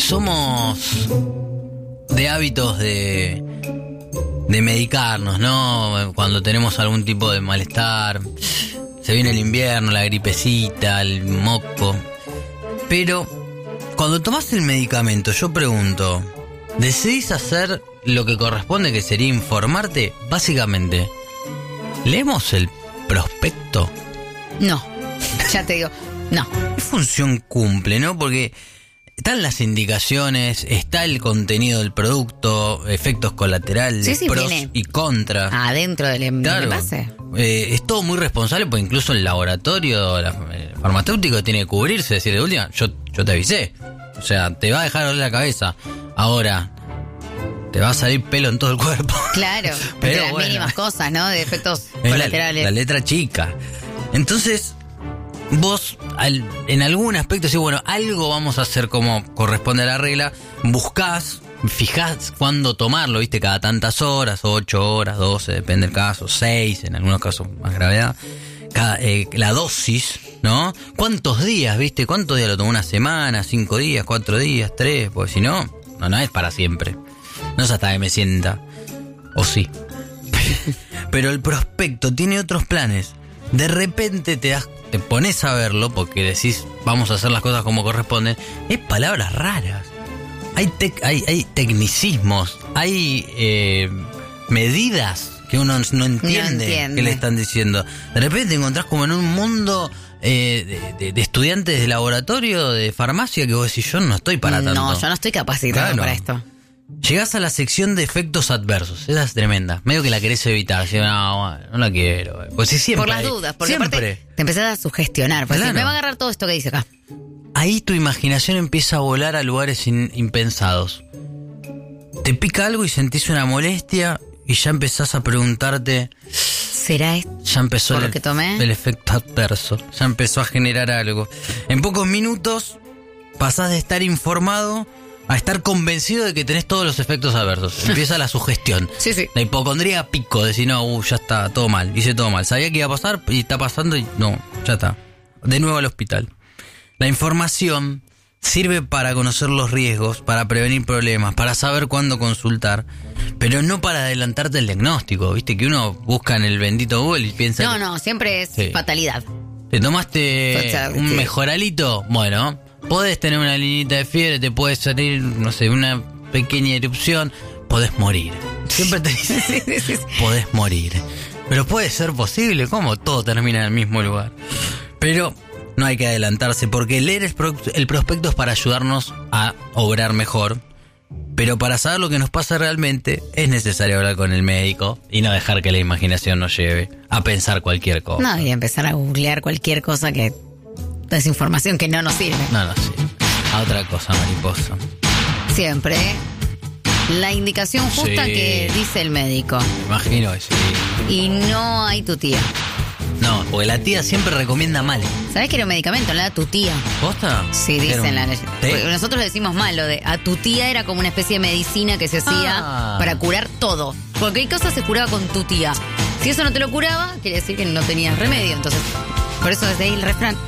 somos de hábitos de medicarnos, ¿no? Cuando tenemos algún tipo de malestar, se viene el invierno, la gripecita, el moco. Pero cuando tomás el medicamento, yo pregunto, ¿decidís hacer lo que corresponde, que sería informarte? Básicamente, ¿leemos el prospecto? No, ya te digo, no. ¿Qué función cumple, no? Porque están las indicaciones, está el contenido del producto, efectos colaterales, pros y contras. Adentro del envase. Es todo muy responsable, porque incluso el laboratorio el farmacéutico tiene que cubrirse, decir, de última, yo te avisé. O sea, te va a dejar doler la cabeza. Ahora, te va a salir pelo en todo el cuerpo. Claro, pero las mínimas cosas, ¿no? De efectos colaterales. La letra chica. Entonces, vos en algún aspecto decís, bueno, algo vamos a hacer como corresponde a la regla. Buscás, fijás cuándo tomarlo, ¿viste? Cada tantas horas, 8 horas, 12, depende del caso, 6, en algunos casos más gravedad. La dosis, ¿no? ¿Cuántos días, viste? ¿Cuántos días lo tomó? ¿Una semana? 5 días? 4 días? 3? Porque si no es para siempre. No es hasta que me sienta. O sí. Pero el prospecto tiene otros planes. De repente te pones a verlo porque decís, vamos a hacer las cosas como corresponden. Es palabras raras. Hay tecnicismos. Hay medidas que uno no entiende que le están diciendo. De repente te encontrás como en un mundo de estudiantes de laboratorio, de farmacia, que vos decís, yo no estoy para tanto. No, yo no estoy capacitado para esto. Llegás a la sección de efectos adversos. Esa es tremenda. Medio que la querés evitar. No la quiero. Pues sí, siempre. Por las dudas, porque siempre. Aparte te empezás a sugestionar. Pues me va a agarrar todo esto que dice acá. Ahí tu imaginación empieza a volar a lugares impensados. Te pica algo y sentís una molestia y ya empezás a preguntarte, ¿será esto? Ya empezó lo que tomé? El efecto adverso. Ya empezó a generar algo. En pocos minutos pasás de estar informado a estar convencido de que tenés todos los efectos adversos. Empieza la sugestión. Sí. La hipocondría pico, decir, no, ya está, todo mal, hice todo mal. Sabía que iba a pasar y está pasando y no, ya está. De nuevo al hospital. La información sirve para conocer los riesgos, para prevenir problemas, para saber cuándo consultar, pero no para adelantarte el diagnóstico. Viste que uno busca en el bendito Google y piensa... No, siempre es fatalidad. ¿Te tomaste un mejoralito? Bueno, podés tener una linita de fiebre, te puede salir, no sé, una pequeña erupción, podés morir. Siempre te dicen, podés morir. Pero puede ser posible, ¿cómo? Todo termina en el mismo lugar. Pero no hay que adelantarse, porque leer el prospecto es para ayudarnos a obrar mejor. Pero para saber lo que nos pasa realmente, es necesario hablar con el médico y no dejar que la imaginación nos lleve a pensar cualquier cosa. No, y empezar a googlear cualquier cosa que... es información que no nos sirve. No nos sirve. A otra cosa, mariposa. Siempre la indicación justa que dice el médico. Me imagino que sí. Y no hay tu tía. No, porque la tía siempre recomienda mal. ¿Sabés que era un medicamento? La tu tía. ¿Posta? Sí, dicen la ley. Nosotros decimos mal lo de a tu tía, era como una especie de medicina que se hacía para curar todo. Porque hay cosas que se curaba con tu tía. Si eso no te lo curaba, quiere decir que no tenías remedio. Entonces, por eso desde ahí el refrán.